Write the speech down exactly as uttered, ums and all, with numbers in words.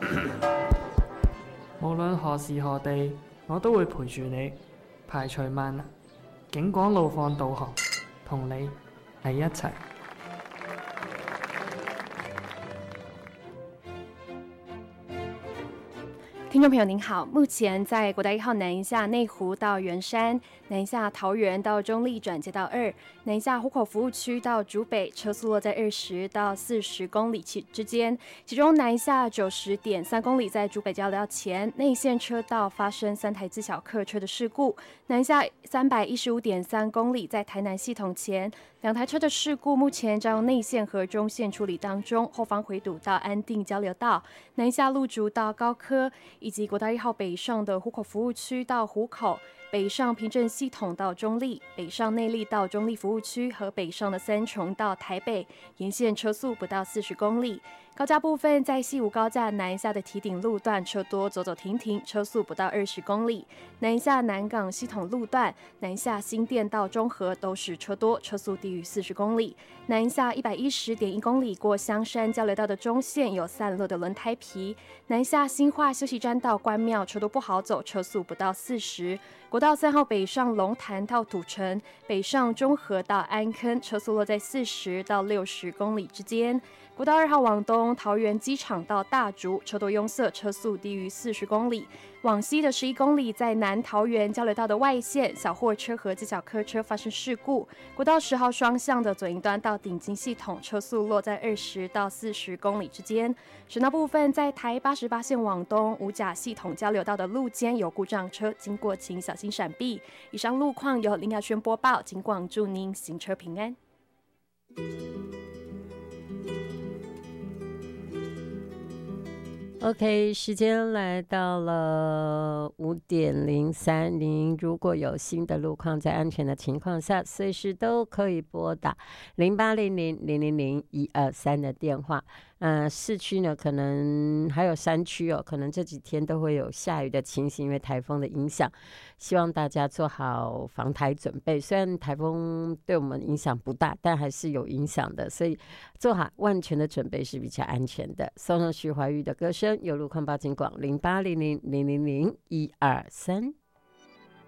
無論何時何地，我都會陪住你，排除萬難，警廣路況導航，同你喺一齊。 听众朋友您好，目前在国道一号南一下内湖到圆山、南一下桃园到中立转接到二、南一下湖口服务区到竹北，车速落在二十到四十公里之间。其中南一下九十点三公里在竹北交流道前内线车道发生三台自小客车的事故，南一下三百一十五点三公里在台南系统前两台车的事故，目前将用内线和中线处理当中，后方回堵到安定交流道、南一下路竹到高科。以及国道一号北上的湖口服务区到湖口，北上平镇系统到中立，北上内壢到中立服务区和北上的三重到台北，沿线车速不到四十公里。高架部分在西武高架南一下的堤顶路段车多，走走停停，车速不到二十公里。南一下南港系统路段、南一下新店到中和都是车多，车速低于四十公里。南一下一百一十点一公里过香山交流道的中线有散落的轮胎皮。南一下新化休息站到关庙车多不好走，车速不到四十。国道三号北上龙潭到土城，北上中和到安坑，车速落在四十到六十公里之间。国道二号往东，桃园机场到大竹，车多拥塞，车速低于四十公里。往西的十一公里，在南桃园交流道的外线，小货车和自小客车发生事故。国道十号双向的左营端到顶金系统，车速落在二十到四十公里之间。省道部分，在台八十八线往东五甲系统交流道的路肩有故障车经过，请小心闪避。以上路况由林雅轩播报，警广祝您行车平安。 OK， 时间来到了五点零三，您如果有新的路况，在安全的情况下，随时都可以拨打零八零零零零零一二三的电话。呃，市区呢，可能还有山区哦，可能这几天都会有下雨的情形，因为台风的影响。希望大家做好防台准备。虽然台风对我们影响不大，但还是有影响的，所以做好万全的准备是比较安全的。送上徐怀钰的歌声，有路况报警广零八零零零零零一二三。